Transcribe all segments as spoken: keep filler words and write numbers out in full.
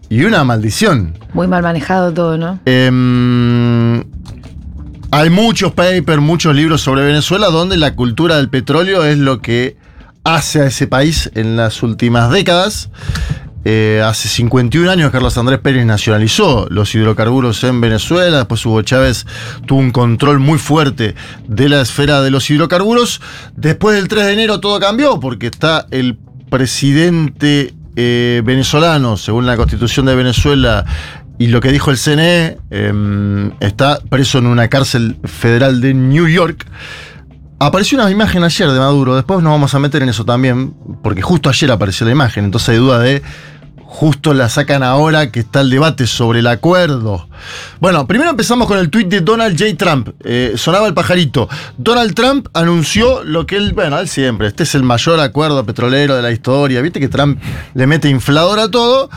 y una maldición. Muy mal manejado todo, ¿no? Eh, hay muchos papers, muchos libros sobre Venezuela donde la cultura del petróleo es lo que hace a ese país en las últimas décadas. Eh, hace cincuenta y un años Carlos Andrés Pérez nacionalizó los hidrocarburos en Venezuela. Después Hugo Chávez tuvo un control muy fuerte de la esfera de los hidrocarburos. Después del tres de enero todo cambió porque está el presidente eh, venezolano, según la Constitución de Venezuela y lo que dijo el C N E, eh, está preso en una cárcel federal de New York. Apareció una imagen ayer de Maduro, después nos vamos a meter en eso también, porque justo ayer apareció la imagen, entonces hay duda de justo la sacan ahora que está el debate sobre el acuerdo. Bueno, primero empezamos con el tuit de Donald J. Trump. Eh, sonaba el pajarito. Donald Trump anunció lo que él, bueno, él siempre, este es el mayor acuerdo petrolero de la historia. Viste que Trump le mete inflador a todo.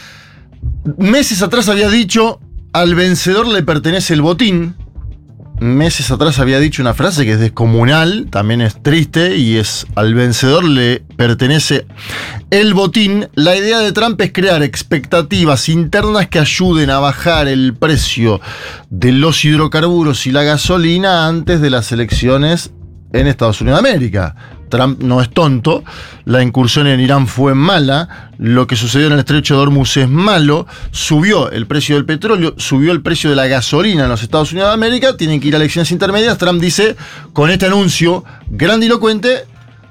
Meses atrás había dicho, al vencedor le pertenece el botín. Meses atrás había dicho una frase que es descomunal, también es triste, y es: al vencedor le pertenece el botín. La idea de Trump es crear expectativas internas que ayuden a bajar el precio de los hidrocarburos y la gasolina antes de las elecciones en Estados Unidos de América. Trump no es tonto, la incursión en Irán fue mala, lo que sucedió en el estrecho de Hormuz es malo, subió el precio del petróleo, subió el precio de la gasolina en los Estados Unidos de América, tienen que ir a elecciones intermedias. Trump dice, con este anuncio grandilocuente,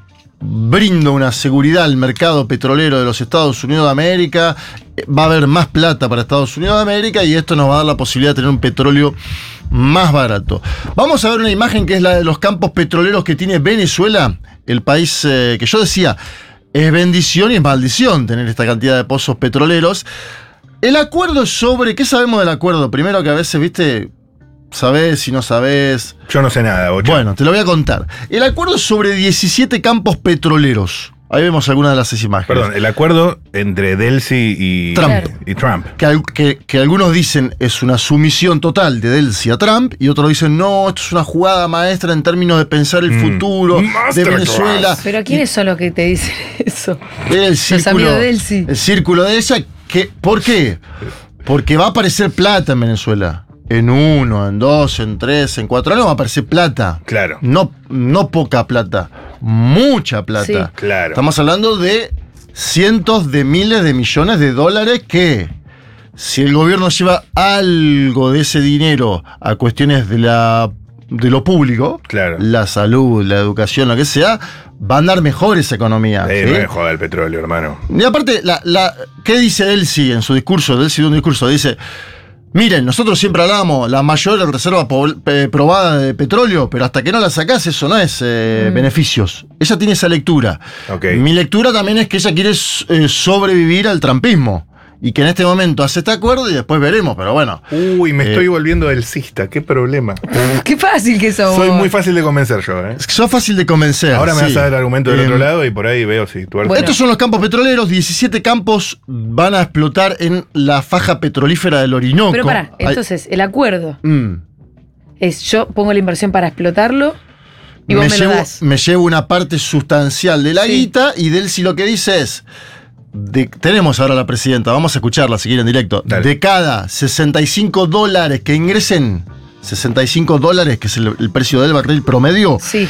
brindo una seguridad al mercado petrolero de los Estados Unidos de América, va a haber más plata para Estados Unidos de América y esto nos va a dar la posibilidad de tener un petróleo más barato. Vamos a ver una imagen que es la de los campos petroleros que tiene Venezuela, el país eh, que yo decía, es bendición y es maldición tener esta cantidad de pozos petroleros. El acuerdo sobre, ¿qué sabemos del acuerdo? Primero que a veces, viste, sabés si no sabés. Yo no sé nada, Bocha. Bueno, te lo voy a contar. El acuerdo sobre diecisiete campos petroleros. Ahí vemos algunas de las seis imágenes. Perdón, el acuerdo entre Delcy y Trump. Y Trump. Que, que, que algunos dicen es una sumisión total de Delcy a Trump y otros dicen no, esto es una jugada maestra en términos de pensar el mm. futuro de Venezuela. Pero ¿quiénes son los que te dicen eso? El círculo, los amigos de Delcy. El círculo de ella. Que, ¿Por qué? Porque va a aparecer plata en Venezuela. En uno, en dos, en tres, en cuatro años va a aparecer plata. Claro. No, no poca plata, mucha plata. Sí. Claro. Estamos hablando de cientos de miles de millones de dólares que, si el gobierno lleva algo de ese dinero a cuestiones de la de lo público, claro, la salud, la educación, lo que sea, va a andar mejor esa economía. Eh, ¿sí? No me joda el petróleo, hermano. Y aparte, la, la, ¿qué dice Delcy en su discurso? Delcy de un discurso dice: miren, nosotros siempre hablamos la mayor reserva eh, probada de petróleo, pero hasta que no la sacás eso no es eh, mm. beneficios. Ella tiene esa lectura. Okay. Mi lectura también es que ella quiere eh, sobrevivir al trumpismo. Y que en este momento hace este acuerdo y después veremos, pero bueno. Uy, me eh, estoy volviendo delcista, qué problema. Qué fácil que sos. Soy muy fácil de convencer yo, ¿eh? Es que sos fácil de convencer. Ahora me sí. vas a dar el argumento del eh, otro lado y por ahí veo si tú... Bueno. Estos son los campos petroleros, diecisiete campos van a explotar en la faja petrolífera del Orinoco. Pero pará, entonces, el acuerdo mm. es yo pongo la inversión para explotarlo y vos me, me lo llevo, das. Me llevo una parte sustancial de la sí. guita y Delcy lo que dice es... De, tenemos ahora a la presidenta, vamos a escucharla si quieren en directo. Dale. De cada sesenta y cinco dólares que ingresen, sesenta y cinco dólares, que es el, el precio del barril promedio, sí.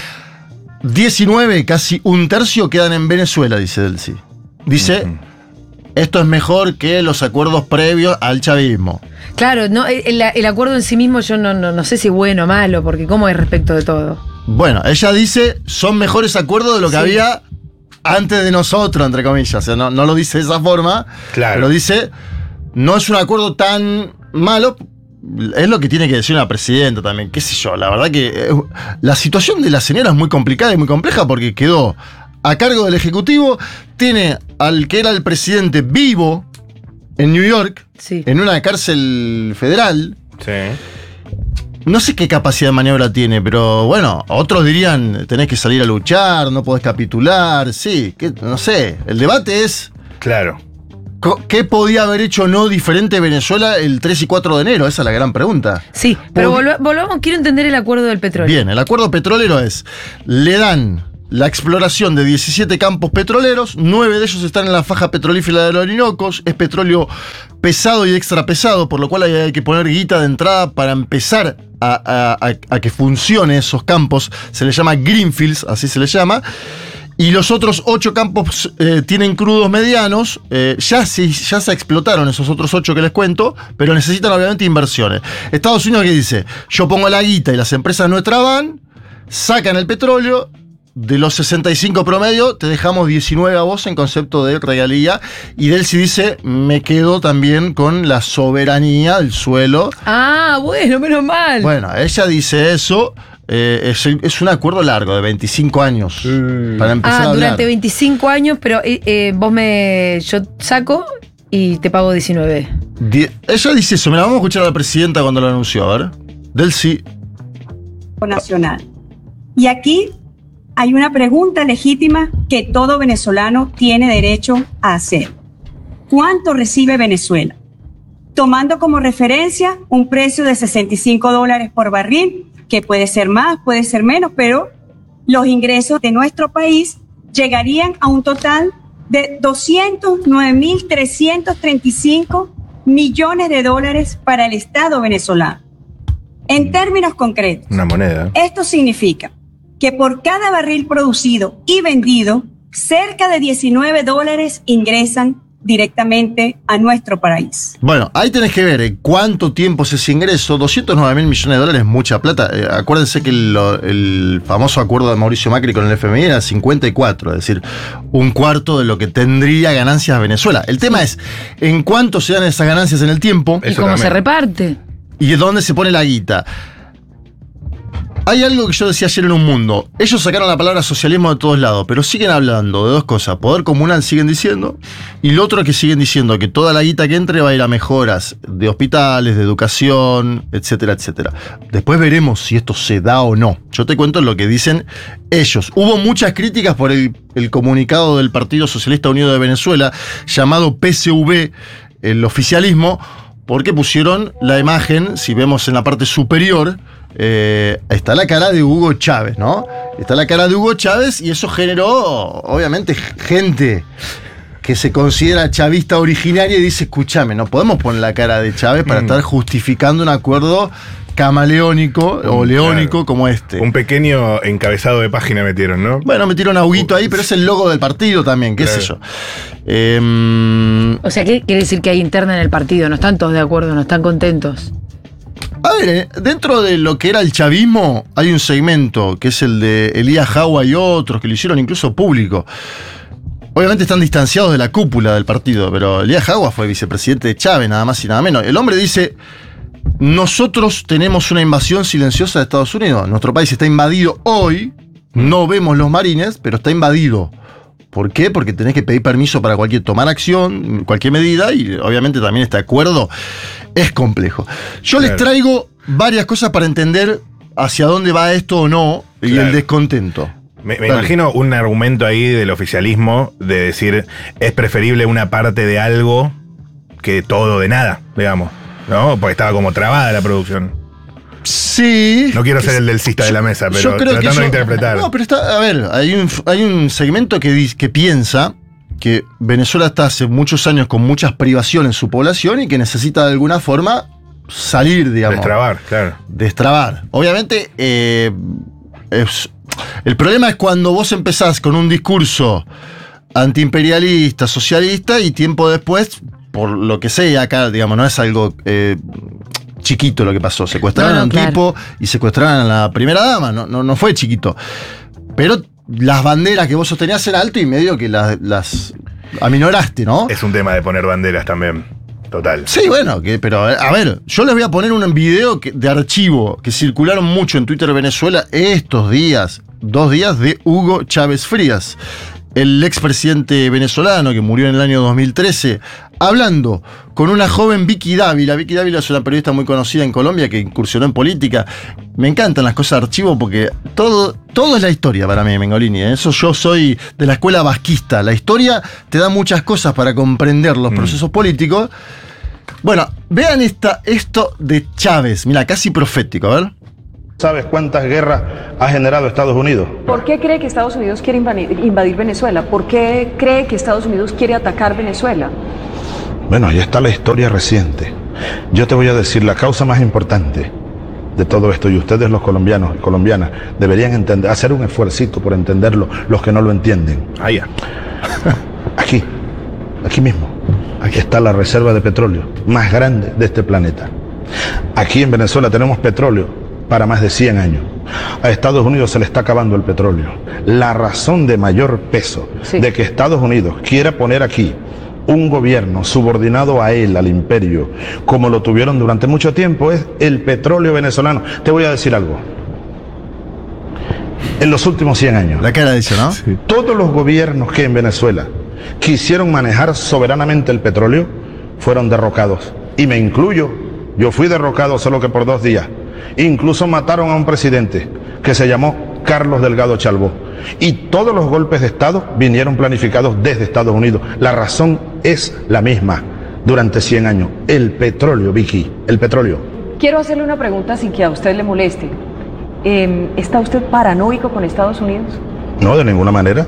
diecinueve, casi un tercio, quedan en Venezuela, dice Delcy. Dice, uh-huh. esto es mejor que los acuerdos previos al chavismo. Claro, no, el, el acuerdo en sí mismo yo no, no, no sé si bueno o malo, porque ¿cómo es respecto de todo? Bueno, ella dice, son mejores acuerdos de lo que sí. había antes de nosotros, entre comillas. O sea, no, no lo dice de esa forma, claro. pero dice, no es un acuerdo tan malo. Es lo que tiene que decir una presidenta también, qué sé yo. La verdad que eh, la situación de la señora es muy complicada y muy compleja porque quedó a cargo del Ejecutivo, tiene al que era el presidente vivo en New York, sí. en una cárcel federal. Sí. No sé qué capacidad de maniobra tiene, pero bueno, otros dirían, tenés que salir a luchar, no podés capitular, sí, que, no sé. El debate es... Claro. ¿Qué podía haber hecho no diferente Venezuela el tres y cuatro de enero? Esa es la gran pregunta. Sí, pero volvamos, quiero entender el acuerdo del petróleo. Bien, el acuerdo petrolero es, le dan la exploración de diecisiete campos petroleros, nueve de ellos están en la faja petrolífera de los Orinoco's, es petróleo pesado y extra pesado, por lo cual hay, hay que poner guita de entrada para empezar a, a, a, a que funcione esos campos, se les llama greenfields, así se les llama. Y los otros ocho campos eh, tienen crudos medianos, eh, ya, se, ya se explotaron esos otros ocho que les cuento, pero necesitan obviamente inversiones. Estados Unidos, ¿qué dice? Yo pongo la guita y las empresas nuestras van, sacan el petróleo, de los sesenta y cinco promedio, te dejamos diecinueve a vos en concepto de regalía, y Delcy dice, me quedo también con la soberanía del suelo. Ah, bueno, menos mal. Bueno, ella dice eso. Eh, es, es un acuerdo largo, de veinticinco años. Mm. Para empezar ah, a hablar. Durante veinticinco años, pero eh, eh, vos me. Yo saco y te pago diecinueve. Die, ella dice eso. Mira, vamos a escuchar a la presidenta cuando lo anunció. A ver. Delcy. Nacional. Y aquí hay una pregunta legítima que todo venezolano tiene derecho a hacer. ¿Cuánto recibe Venezuela? Tomando como referencia un precio de sesenta y cinco dólares por barril, que puede ser más, puede ser menos, pero los ingresos de nuestro país llegarían a un total de doscientos nueve mil trescientos treinta y cinco millones de dólares para el Estado venezolano. En términos concretos, una moneda. Esto significa que por cada barril producido y vendido, cerca de diecinueve dólares ingresan directamente a nuestro país. Bueno, ahí tenés que ver en cuánto tiempo es ese ingreso. doscientos nueve mil millones de dólares es mucha plata. Eh, acuérdense que el, el famoso acuerdo de Mauricio Macri con el F M I era cincuenta y cuatro, es decir, un cuarto de lo que tendría ganancias Venezuela. El tema es en cuánto se dan esas ganancias en el tiempo. Y cómo se reparte. Y dónde se pone la guita. Hay algo que yo decía ayer en Un Mundo. Ellos sacaron la palabra socialismo de todos lados, pero siguen hablando de dos cosas. Poder comunal siguen diciendo, y lo otro es que siguen diciendo que toda la guita que entre va a ir a mejoras de hospitales, de educación, etcétera, etcétera. Después veremos si esto se da o no. Yo te cuento lo que dicen ellos. Hubo muchas críticas por el, el comunicado del Partido Socialista Unido de Venezuela, llamado P S U V, el oficialismo, porque pusieron la imagen, si vemos en la parte superior, Eh, está la cara de Hugo Chávez, ¿no? Está la cara de Hugo Chávez y eso generó, obviamente, gente que se considera chavista originaria y dice, escúchame, no podemos poner la cara de Chávez para mm. estar justificando un acuerdo camaleónico mm, o leónico claro. como este. Un pequeño encabezado de página metieron, ¿no? Bueno, metieron a Huguito ahí, pero es el logo del partido también, qué claro. sé yo. Eh, o sea, ¿qué quiere decir que hay interna en el partido? No están todos de acuerdo, no están contentos. A ver, dentro de lo que era el chavismo, hay un segmento que es el de Elías Jagua y otros que lo hicieron incluso público. Obviamente están distanciados de la cúpula del partido, pero Elías Jagua fue vicepresidente de Chávez, nada más y nada menos. El hombre dice, nosotros tenemos una invasión silenciosa de Estados Unidos. Nuestro país está invadido hoy, no vemos los marines, pero está invadido. ¿Por qué? Porque tenés que pedir permiso para cualquier tomar acción, cualquier medida, y obviamente también este acuerdo es complejo. Yo claro. les traigo varias cosas para entender hacia dónde va esto o no, y claro. el descontento. Me, me imagino un argumento ahí del oficialismo de decir, es preferible una parte de algo que todo de nada, digamos, ¿no? Porque estaba como trabada la producción. Sí. No quiero ser el del cista de la mesa, pero yo creo tratando que yo, de interpretar. No, pero está, a ver, hay un, hay un segmento que, dice, que piensa que Venezuela está hace muchos años con muchas privaciones en su población y que necesita de alguna forma salir, digamos. Destrabar, claro. Destrabar. Obviamente, eh, es, el problema es cuando vos empezás con un discurso antiimperialista, socialista, y tiempo después, por lo que sea, acá, digamos, no es algo eh, chiquito lo que pasó. Secuestraron no, no, a un claro. tipo y secuestraron a la primera dama. No, no, no fue chiquito. Pero las banderas que vos sostenías en alto y medio que las, las aminoraste, ¿no? Es un tema de poner banderas también. Total. Sí, bueno, que, pero a ver, yo les voy a poner un video que, de archivo que circularon mucho en Twitter Venezuela estos días, dos días de Hugo Chávez Frías, el expresidente venezolano que murió en el año dos mil trece, hablando con una joven Vicky Dávila. Vicky Dávila es una periodista muy conocida en Colombia que incursionó en política. Me encantan las cosas de archivo porque todo, todo es la historia para mí, Mengolini. Eso yo soy de la escuela vasquista. La historia te da muchas cosas para comprender los mm. procesos políticos. Bueno, vean esta, esto de Chávez. Mira, casi profético, a ver. ¿Sabes cuántas guerras ha generado Estados Unidos? ¿Por qué cree que Estados Unidos quiere invadir, invadir Venezuela? ¿Por qué cree que Estados Unidos quiere atacar Venezuela? Bueno, ahí está la historia reciente. Yo te voy a decir la causa más importante de todo esto, y ustedes los colombianos y colombianas deberían entender, hacer un esfuercito por entenderlo, los que no lo entienden. Ah, ya. Aquí, aquí mismo, aquí está la reserva de petróleo más grande de este planeta. Aquí en Venezuela tenemos petróleo para más de cien años. A Estados Unidos se le está acabando el petróleo. La razón de mayor peso sí. de que Estados Unidos quiera poner aquí un gobierno subordinado a él, al imperio, como lo tuvieron durante mucho tiempo, es el petróleo venezolano. Te voy a decir algo. En los últimos cien años, la cara dice, ¿no? Sí. Todos los gobiernos que en Venezuela quisieron manejar soberanamente el petróleo fueron derrocados. Y me incluyo, yo fui derrocado solo que por dos días. Incluso mataron a un presidente que se llamó Carlos Delgado Chalbó. Y todos los golpes de Estado vinieron planificados desde Estados Unidos. La razón es la misma. Durante cien años, el petróleo, Vicky, el petróleo. Quiero hacerle una pregunta sin que a usted le moleste. Eh, ¿Está usted paranoico con Estados Unidos? No, de ninguna manera.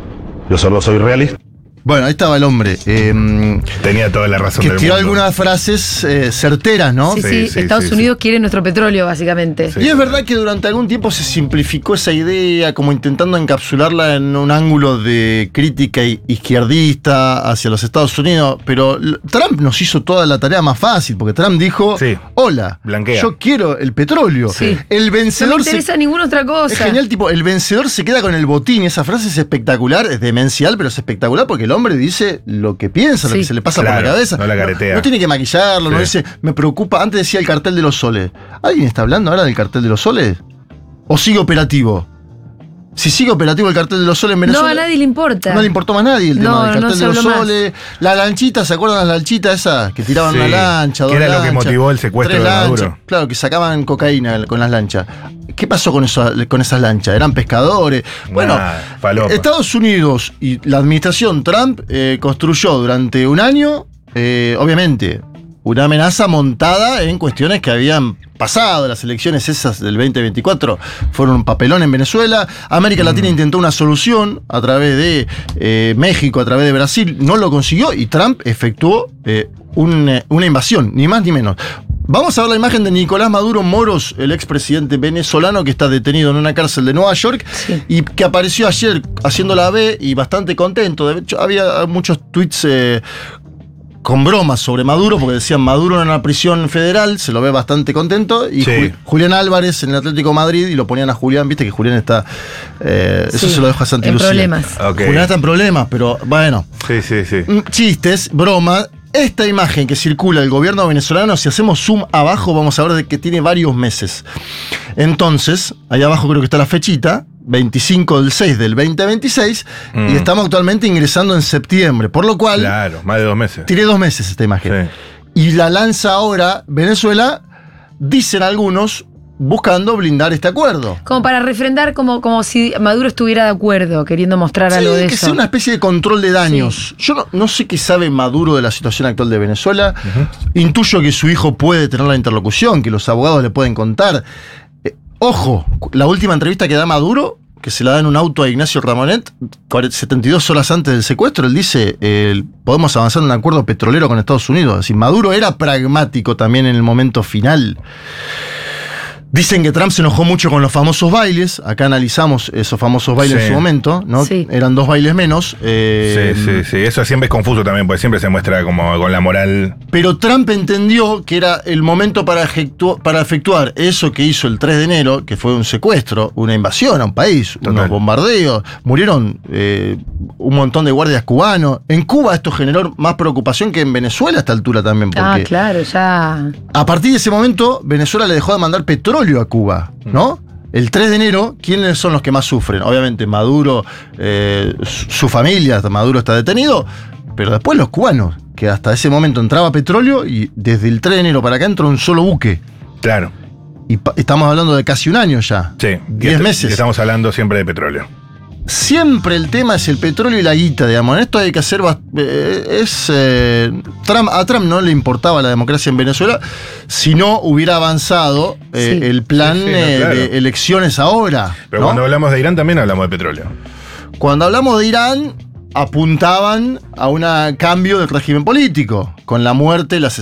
Yo solo soy realista. Bueno, ahí estaba el hombre. Eh, Tenía toda la razón que del tiró mundo. algunas frases eh, certeras, ¿no? Sí, sí, Sí, sí, Estados sí, Unidos sí. quiere nuestro petróleo, básicamente. Sí. Y es verdad que durante algún tiempo se simplificó esa idea, como intentando encapsularla en un ángulo de crítica izquierdista hacia los Estados Unidos, pero Trump nos hizo toda la tarea más fácil, porque Trump dijo, Sí. hola, Blanquea. yo quiero el petróleo. Sí. El No vencedor me se- interesa ninguna otra cosa. Es genial, tipo, el vencedor se queda con el botín. Esa frase es espectacular, es demencial, pero es espectacular porque el hombre dice lo que piensa, lo Sí. que se le pasa Claro, por la cabeza. no la caretea. No tiene que maquillarlo, no Sí. dice, me preocupa. Antes decía el cartel de los soles. ¿Alguien está hablando ahora del cartel de los soles? ¿O sigue operativo? Si sigue operativo el cartel de los soles en Venezuela. No, a nadie le importa. No le importó más a nadie el No, tema del no cartel se de los habló más. soles. La lanchita, ¿se acuerdan las lanchitas esas? Que tiraban Sí, una lancha, dos que era lo que lanchas, motivó el secuestro tres de Maduro. lanchas. Claro, que sacaban cocaína con las lanchas. ¿Qué pasó con, eso, con esas lanchas? ¿Eran pescadores? Bueno, Nah, falopa. Estados Unidos y la administración Trump eh, construyó durante un año, eh, obviamente, una amenaza montada en cuestiones que habían pasado. Las elecciones esas del veinte veinticuatro fueron un papelón en Venezuela. América Latina intentó una solución a través de eh, México, a través de Brasil. No lo consiguió y Trump efectuó eh, un, una invasión, ni más ni menos. Vamos a ver la imagen de Nicolás Maduro Moros, el expresidente venezolano que está detenido en una cárcel de Nueva York Sí. y que apareció ayer haciendo la B y bastante contento. De hecho, había muchos tweets eh, con bromas sobre Maduro, porque decían Maduro en una prisión federal, se lo ve bastante contento, y Sí. Ju- Julián Álvarez en el Atlético de Madrid, y lo ponían a Julián, viste que Julián está, eh, eso Sí, se lo dejo a Santi en Lucía. problemas. Ok. Julián está en problemas, pero bueno, Sí, sí, sí. mm, chistes, bromas. Esta imagen que circula el gobierno venezolano, si hacemos zoom abajo, vamos a ver de que tiene varios meses. Entonces, ahí abajo creo que está la fechita, veinticinco del seis del veinte veintiséis, Mm. y estamos actualmente ingresando en septiembre, por lo cual Claro, más de dos meses. tiene dos meses esta imagen. Sí. Y la lanza ahora Venezuela, dicen algunos, buscando blindar este acuerdo. Como para refrendar, como, como si Maduro estuviera de acuerdo, queriendo mostrar Sí, algo de que eso. sea una especie de control de daños. Yo no, no sé qué sabe Maduro de la situación actual de Venezuela. Intuyo que su hijo puede tener la interlocución, que los abogados le pueden contar. Eh, ojo, la última entrevista que da Maduro, que se la da en un auto a Ignacio Ramonet, setenta y dos horas antes del secuestro, él dice, eh, podemos avanzar en un acuerdo petrolero con Estados Unidos. Es decir, Maduro era pragmático también en el momento final. Dicen que Trump se enojó mucho con los famosos bailes. Acá analizamos esos famosos bailes Sí. en su momento, ¿no? Sí. Eran dos bailes menos. eh, Sí, sí, sí. Eso siempre es confuso también, porque siempre se muestra como con la moral. Pero Trump entendió que era el momento para, efectu- para efectuar eso que hizo el tres de enero, que fue un secuestro, una invasión a un país, Total. unos bombardeos. Murieron eh, un montón de guardias cubanos. En Cuba esto generó más preocupación que en Venezuela a esta altura también. Porque Ah, claro, ya. a partir de ese momento, Venezuela le dejó de mandar petróleo a Cuba, ¿no? El tres de enero, ¿quiénes son los que más sufren? Obviamente Maduro, eh, su su familia, Maduro está detenido, pero después los cubanos, que hasta ese momento entraba petróleo y desde el tres de enero para acá entró un solo buque. Claro. Y pa- estamos hablando de casi un año ya. Sí. Diez Y meses. Estamos hablando siempre de petróleo. siempre el tema es el petróleo y la guita, digamos. En esto hay que hacer... Eh, es, eh, Trump, a Trump no le importaba la democracia en Venezuela si no hubiera avanzado eh, Sí. el plan Sí, sí, no, eh, claro. de elecciones ahora. Pero ¿no? cuando hablamos de Irán también hablamos de petróleo. Cuando hablamos de Irán, apuntaban a un cambio del régimen político, con la muerte, el asesinato